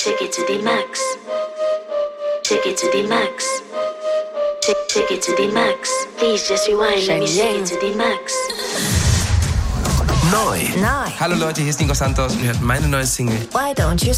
Take it to the max. Take it to the max. Take it to the max. Please just rewind. Let me take it to the max. Neu. Hallo Leute, hier ist Nico Santos und ihr hört meine neue Single. Why don't you